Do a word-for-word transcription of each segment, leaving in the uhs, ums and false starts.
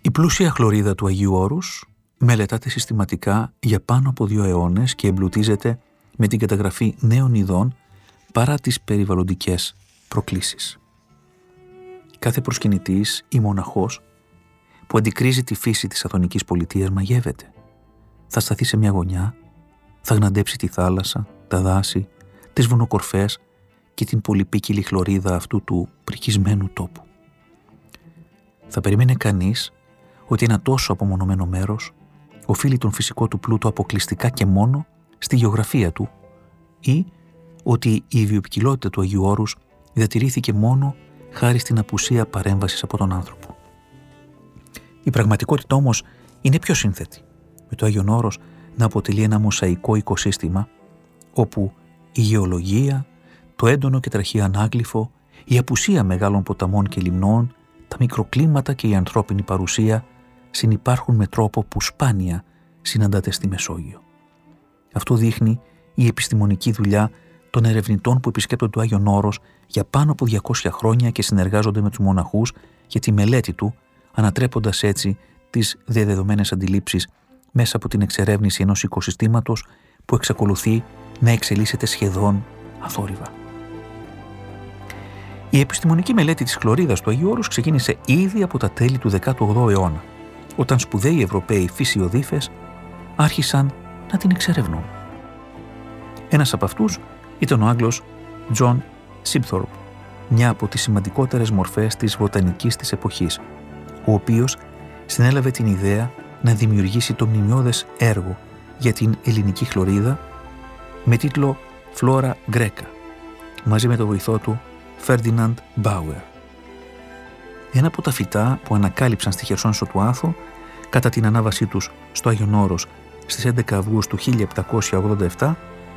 Η πλούσια χλωρίδα του Αγίου Όρους μελετάται συστηματικά για πάνω από δύο αιώνες και εμπλουτίζεται με την καταγραφή νέων ειδών παρά τις περιβαλλοντικές προκλήσεις. Κάθε προσκυνητής ή μοναχός που αντικρίζει τη φύση της Αθωνικής πολιτείας μαγεύεται. Θα σταθεί σε μια γωνιά, θα γναντέψει τη θάλασσα, τα δάση, τις βουνοκορφές και την πολυπίκυλη χλωρίδα αυτού του πρικισμένου τόπου. Θα περιμένει κανείς ότι ένα τόσο απομονωμένο μέρος οφείλει τον φυσικό του πλούτο αποκλειστικά και μόνο στη γεωγραφία του ή ότι η βιοποικιλότητα του Αγίου Όρους διατηρήθηκε μόνο χάρη στην απουσία παρέμβασης από τον άνθρωπο. Η πραγματικότητα όμως είναι πιο σύνθετη, με το Άγιον Όρος να αποτελεί ένα μοσαϊκό οικοσύστημα όπου η γεωλογία, το έντονο και τραχή ανάγλυφο, η απουσία μεγάλων ποταμών και λιμνών, τα μικροκλίματα και η ανθρώπινη παρουσία συνυπάρχουν με τρόπο που σπάνια συναντάται στη Μεσόγειο. Αυτό δείχνει η επιστημονική δουλειά των ερευνητών που επισκέπτονται το Άγιον Όρος για πάνω από διακόσια χρόνια και συνεργάζονται με τους μοναχούς για τη μελέτη του, ανατρέποντας έτσι τις διαδεδομένες αντιλήψεις μέσα από την εξερεύνηση ενός οικοσυστήματος που εξακολουθεί να εξελίσσεται σχεδόν αθόρυβα. Η επιστημονική μελέτη της χλωρίδας του Αγίου Όρους ξεκίνησε ήδη από τα τέλη του δέκατου όγδοου αιώνα, όταν σπουδαίοι Ευρωπαίοι φυσιοδίφες άρχισαν να την εξερευνούν. Ένας από αυτούς ήταν ο Άγγλος Τζον Σίμπθορπ, μια από τις σημαντικότερες μορφές της βοτανικής της εποχής, ο οποίος συνέλαβε την ιδέα να δημιουργήσει το μνημειώδες έργο για την ελληνική χλωρίδα με τίτλο «Flora Greca», μαζί με τον βοηθό του Ferdinand Bauer. Ένα από τα φυτά που ανακάλυψαν στη Χερσόνησο του Άθο κατά την ανάβασή τους στο Άγιον Όρος στις έντεκα Αυγούστου χίλια επτακόσια ογδόντα επτά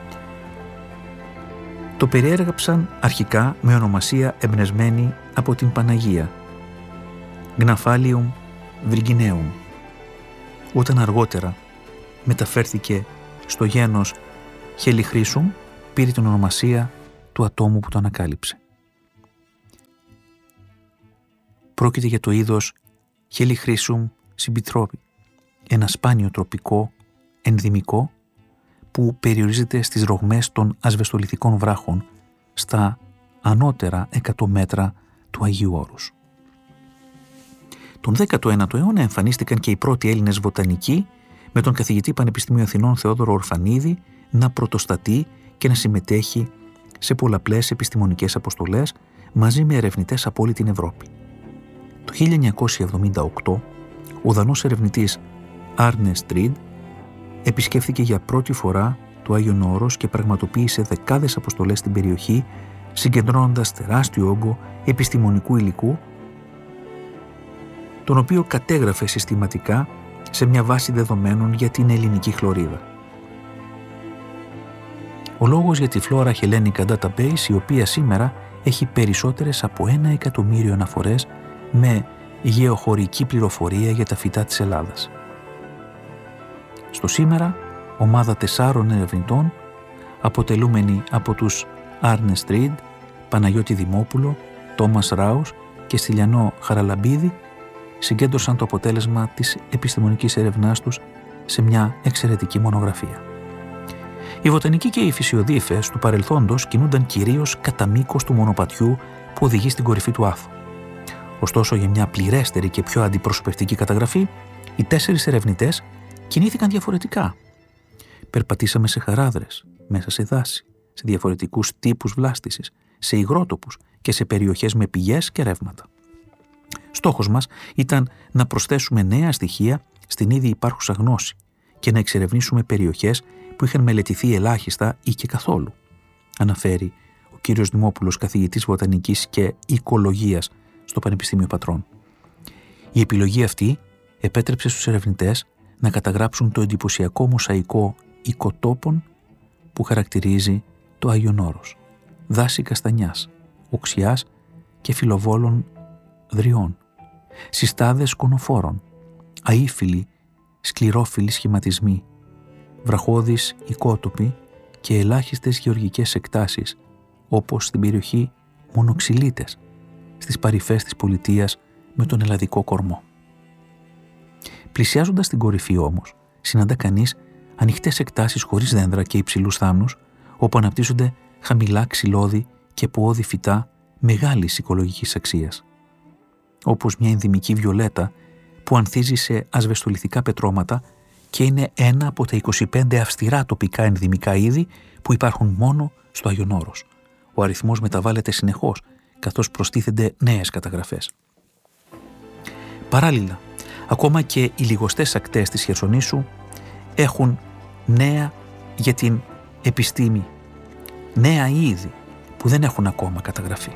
το περιέγραψαν αρχικά με ονομασία εμπνευσμένη από την Παναγία, Gnaphalium virgineum, όταν αργότερα μεταφέρθηκε στο γένος Helichrysum, πήρε την ονομασία του ατόμου που το ανακάλυψε. Πρόκειται για το είδος Helichrysum symbitropi, ένα σπάνιο τροπικό ενδυμικό που περιορίζεται στις ρογμές των ασβεστολιθικών βράχων στα ανώτερα εκατό μέτρα του Αγίου Όρους. Τον δέκατο ένατο αιώνα εμφανίστηκαν και οι πρώτοι Έλληνες βοτανικοί με τον καθηγητή Πανεπιστημίου Αθηνών Θεόδωρο Ορφανίδη να πρωτοστατεί και να συμμετέχει σε πολλαπλές επιστημονικές αποστολές μαζί με ερευνητές από όλη την Ευρώπη. Το χίλια εννιακόσια εβδομήντα οκτώ ο δανός ερευνητής Άρνε Στριντ επισκέφθηκε για πρώτη φορά το Άγιον Όρος και πραγματοποίησε δεκάδες αποστολές στην περιοχή, συγκεντρώνοντας τεράστιο όγκο επιστημονικού υλικού, τον οποίο κατέγραφε συστηματικά σε μια βάση δεδομένων για την ελληνική χλωρίδα. Ο λόγος για τη Flora Hellenica Database, η οποία σήμερα έχει περισσότερες από ένα εκατομμύριο αναφορές με γεωχωρική πληροφορία για τα φυτά της Ελλάδας. Στο σήμερα, ομάδα τεσσάρων ερευνητών, αποτελούμενη από τους Άρνε Στριντ, Παναγιώτη Δημόπουλο, Τόμας Ράους και Στυλιανό Χαραλαμπίδη, συγκέντρωσαν το αποτέλεσμα της επιστημονικής έρευνάς τους σε μια εξαιρετική μονογραφία. Οι βοτανικοί και οι φυσιοδίφες του παρελθόντος κινούνταν κυρίως κατά μήκος του μονοπατιού που οδηγεί στην κορυφή του Άθου. Ωστόσο, για μια πληρέστερη και πιο αντιπροσωπευτική καταγραφή, οι τέσσερις ερευνητές κινήθηκαν διαφορετικά. Περπατήσαμε σε χαράδρες, μέσα σε δάση, σε διαφορετικούς τύπους βλάστησης, σε υγρότοπους και σε περιοχές με πηγές και ρεύματα. Στόχος μας ήταν να προσθέσουμε νέα στοιχεία στην ήδη υπάρχουσα γνώση και να εξερευνήσουμε περιοχές που είχαν μελετηθεί ελάχιστα ή και καθόλου, αναφέρει ο κύριος Δημόπουλος, καθηγητής βοτανικής και οικολογίας στο Πανεπιστήμιο Πατρών. Η επιλογή αυτή επέτρεψε στους ερευνητές να καταγράψουν το εντυπωσιακό μοσαϊκό οικοτόπων που χαρακτηρίζει το Άγιον Όρος. Δάση καστανιάς, οξιάς και φιλοβόλων δριών, συστάδες κονοφόρων, αήφιλοι, σκληρόφιλοι σχηματισμοί, βραχώδεις οικότοποι και ελάχιστες γεωργικές εκτάσεις, όπως στην περιοχή μονοξυλίτες, στις παρυφές της πολιτείας με τον ελλαδικό κορμό. Πλησιάζοντας την κορυφή όμως, συναντά κανείς ανοιχτές εκτάσεις χωρίς δέντρα και υψηλούς θάμνους, όπου αναπτύσσονται χαμηλά ξυλώδη και ποώδη φυτά μεγάλης οικολογικής αξίας. Όπως μια ενδυμική βιολέτα που ανθίζει σε ασβεστολιθικά πετρώματα και είναι ένα από τα είκοσι πέντε αυστηρά τοπικά ενδυμικά είδη που υπάρχουν μόνο στο Άγιον Όρος. Ο αριθμός μεταβάλλεται συνεχώς, καθώς προστίθενται νέες καταγραφές. Παράλληλα, ακόμα και οι λιγοστές ακτές της Χερσονήσου έχουν νέα για την επιστήμη, νέα είδη που δεν έχουν ακόμα καταγραφεί.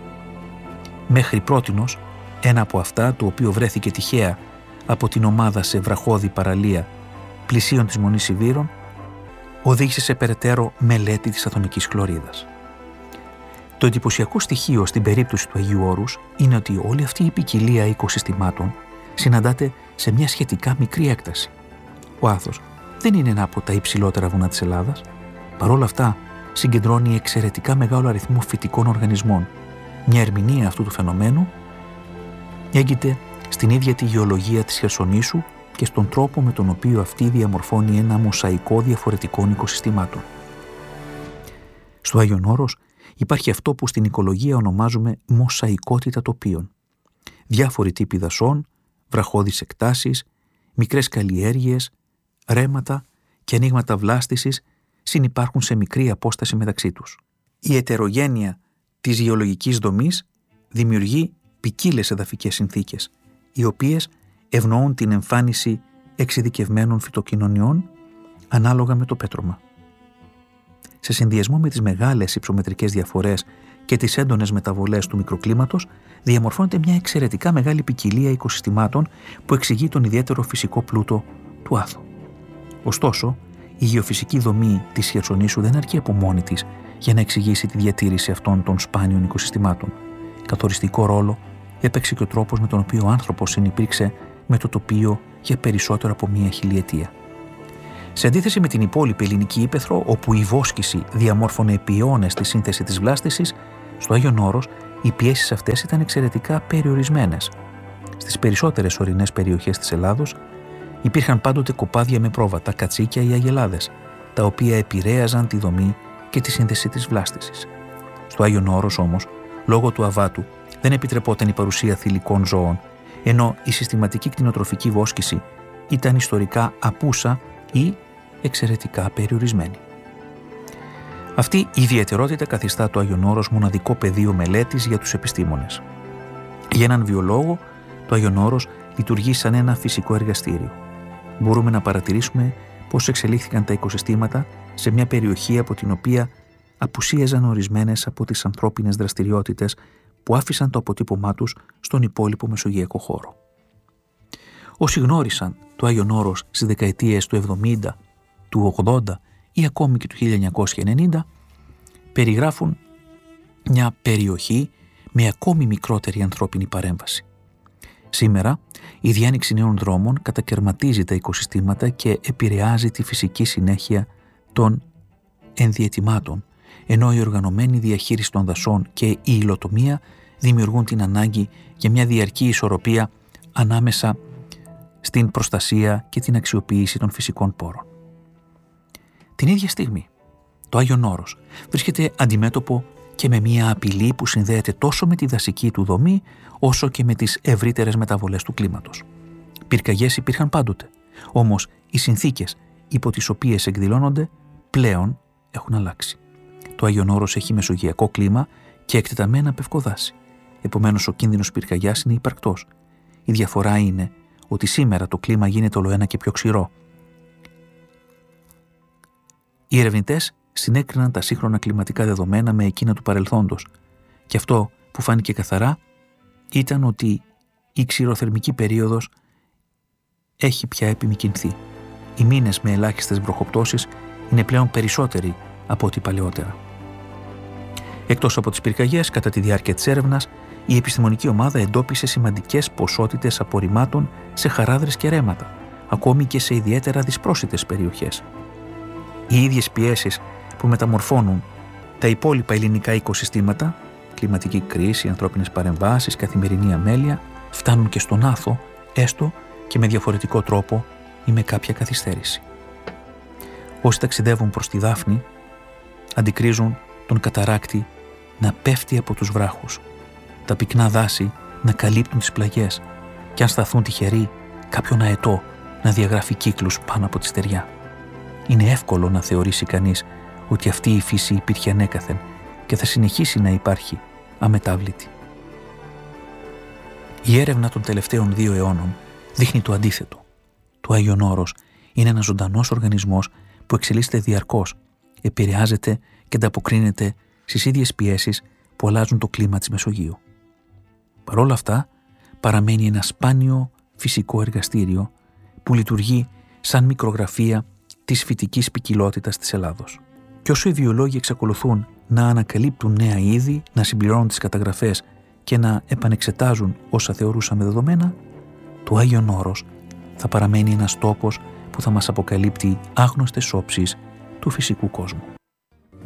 Μέχρι πρότινος, ένα από αυτά, το οποίο βρέθηκε τυχαία από την ομάδα σε βραχώδη παραλία πλησίων της Μονής Σιβήρων, οδήγησε σε περαιτέρω μελέτη της ατομικής χλωρίδας. Το εντυπωσιακό στοιχείο στην περίπτωση του Αγίου Όρους είναι ότι όλη αυτή η ποικιλία οικοσυστημάτων συναντάται σε μια σχετικά μικρή έκταση. Ο Άθος δεν είναι ένα από τα υψηλότερα βουνά της Ελλάδας, παρόλα αυτά συγκεντρώνει εξαιρετικά μεγάλο αριθμό φυτικών οργανισμών. Μια ερμηνεία αυτού του φαινομένου έγκυται στην ίδια τη γεωλογία της Χερσονήσου και στον τρόπο με τον οποίο αυτή διαμορφώνει ένα μοσαϊκό διαφορετικών οικοσυστημάτων. Στο Άγιον Όρος υπάρχει αυτό που στην οικολογία ονομάζουμε μοσαϊκότητα τοπίων. Διάφοροι τύποι δασών, βραχώδεις εκτάσεις, μικρές καλλιέργειες, ρέματα και ανοίγματα βλάστησης συνυπάρχουν σε μικρή απόσταση μεταξύ τους. Η ετερογένεια της γεωλογικής δομής δημιουργεί ποικίλες εδαφικές συνθήκες, οι οποίες ευνοούν την εμφάνιση εξειδικευμένων φυτοκοινωνιών ανάλογα με το πέτρωμα. Σε συνδυασμό με τις μεγάλες υψομετρικές διαφορές και τις έντονες μεταβολές του μικροκλίματος, διαμορφώνεται μια εξαιρετικά μεγάλη ποικιλία οικοσυστημάτων που εξηγεί τον ιδιαίτερο φυσικό πλούτο του Άθου. Ωστόσο, η γεωφυσική δομή της Χερσονήσου δεν αρκεί από μόνη της για να εξηγήσει τη διατήρηση αυτών των σπάνιων οικοσυστημάτων. Καθοριστικό ρόλο έπαιξε και ο τρόπος με τον οποίο ο άνθρωπος συνυπήρξε με το τοπίο για περισσότερο από μία χιλιετία. Σε αντίθεση με την υπόλοιπη ελληνική ύπαιθρο, όπου η βόσκηση διαμόρφωνε επί αιώνες τη σύνθεση της βλάστησης, στο Άγιον Όρος οι πιέσεις αυτές ήταν εξαιρετικά περιορισμένες. Στις περισσότερες ορεινές περιοχές της Ελλάδος υπήρχαν πάντοτε κοπάδια με πρόβατα, κατσίκια ή αγελάδες, τα οποία επηρέαζαν τη δομή και τη σύνθεση της βλάστησης. Στο Άγιον Όρος όμως, λόγω του αβάτου, δεν επιτρεπόταν η παρουσία θηλυκών ζώων, ενώ η συστηματική κτηνοτροφική βόσκηση ήταν ιστορικά απούσα ή εξαιρετικά περιορισμένη. Αυτή η ιδιαιτερότητα καθιστά το Άγιον Όρος μοναδικό πεδίο μελέτης για τους επιστήμονες. Για έναν βιολόγο, το Άγιον Όρος λειτουργεί σαν ένα φυσικό εργαστήριο. Μπορούμε να παρατηρήσουμε πώς εξελίχθηκαν τα οικοσυστήματα σε μια περιοχή από την οποία απουσίαζαν ορισμένες από τις ανθρώπινες δραστηριότητες που άφησαν το αποτύπωμά τους στον υπόλοιπο μεσογειακό χώρο. Όσοι γνώρισαν το Άγιον Όρος στις δεκαετίες του εβδομήντα, του ογδόντα ή ακόμη και του χίλια εννιακόσια ενενήντα, περιγράφουν μια περιοχή με ακόμη μικρότερη ανθρώπινη παρέμβαση. Σήμερα, η διάνοιξη νέων δρόμων κατακαιρματίζει τα οικοσυστήματα και επηρεάζει τη φυσική συνέχεια των ενδιαιτημάτων, ενώ η οργανωμένη διαχείριση των δασών και η υλοτομία δημιουργούν την ανάγκη για μια διαρκή ισορροπία ανάμεσα στην προστασία και την αξιοποίηση των φυσικών πόρων. Την ίδια στιγμή, το Άγιον Όρος βρίσκεται αντιμέτωπο και με μια απειλή που συνδέεται τόσο με τη δασική του δομή, όσο και με τις ευρύτερες μεταβολές του κλίματος. Πυρκαγιές υπήρχαν πάντοτε, όμως οι συνθήκες υπό τις οποίες εκδηλώνονται πλέον έχουν αλλάξει. Το Άγιον Όρος έχει μεσογειακό κλίμα και εκτεταμένα πευκοδάση. Επομένως, ο κίνδυνος πυρκαγιάς είναι υπαρκτός. Η διαφορά είναι ότι σήμερα το κλίμα γίνεται ολοένα και πιο ξηρό. Οι ερευνητές συνέκριναν τα σύγχρονα κλιματικά δεδομένα με εκείνα του παρελθόντος, και αυτό που φάνηκε καθαρά ήταν ότι η ξηροθερμική περίοδος έχει πια επιμικυνθεί. Οι μήνες με ελάχιστες βροχοπτώσεις είναι πλέον περισσότεροι από ό,τι παλαιότερα. Εκτός από τις πυρκαγιές, κατά τη διάρκεια της έρευνας, η επιστημονική ομάδα εντόπισε σημαντικές ποσότητες απορριμμάτων σε χαράδρες και ρέματα, ακόμη και σε ιδιαίτερα δυσπρόσιτες περιοχές. Οι ίδιες πιέσεις που μεταμορφώνουν τα υπόλοιπα ελληνικά οικοσυστήματα, κλιματική κρίση, ανθρώπινες παρεμβάσεις, καθημερινή αμέλεια, φτάνουν και στον Άθο, έστω και με διαφορετικό τρόπο ή με κάποια καθυστέρηση. Όσοι ταξιδεύουν προς τη Δάφνη αντικρίζουν τον καταράκτη να πέφτει από τους βράχους, τα πυκνά δάση να καλύπτουν τις πλαγιές και αν σταθούν τυχεροί κάποιον αετό να διαγράφει κύκλους πάνω από τη στεριά. Είναι εύκολο να θεωρήσει κανείς ότι αυτή η φύση υπήρχε ανέκαθεν και θα συνεχίσει να υπάρχει αμετάβλητη. Η έρευνα των τελευταίων δύο αιώνων δείχνει το αντίθετο. Το Άγιον Όρος είναι ένας ζωντανός οργανισμός που εξελίσσεται διαρκώς, επηρεάζεται και ανταποκρίνεται στις ίδιες πιέσεις που αλλάζουν το κλίμα της Μεσογείου. Παρ' όλα αυτά, παραμένει ένα σπάνιο φυσικό εργαστήριο που λειτουργεί σαν μικρογραφία της φυτικής ποικιλότητας της Ελλάδος. Και όσο οι βιολόγοι εξακολουθούν να ανακαλύπτουν νέα είδη, να συμπληρώνουν τις καταγραφές και να επανεξετάζουν όσα θεωρούσαμε δεδομένα, το Άγιον Όρος θα παραμένει ένας τόπος που θα μας αποκαλύπτει άγνωστες όψεις του φυσικού κόσμου.